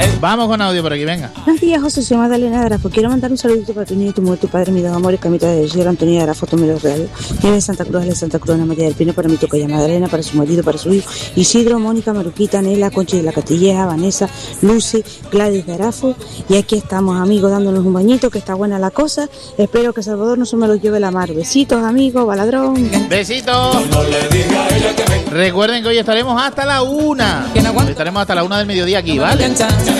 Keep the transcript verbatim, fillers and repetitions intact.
Vamos con audio por aquí, venga. Buenos días, José, soy Magdalena de Arafo. Quiero mandar un saludito para tu niño y tu mujer, tu padre, mi don amores, Camita de Giro, Antonio de Arafo, Tomelo Real, Nieve de Santa Cruz, de Santa Cruz, Ana María del Pino, para mi tocaya Magdalena, para su marido, para su hijo, Isidro, Mónica, Maruquita, Nela, Conchi de la Castilleja, Vanessa, Lucy, Gladys de Arafo. Y aquí estamos, amigos, dándonos un bañito, que está buena la cosa. Espero que Salvador no se me los lleve la mar. Besitos, amigos, baladrón. Besitos. Recuerden que hoy estaremos hasta la una. Hoy estaremos hasta la una del mediodía aquí, ¿vale?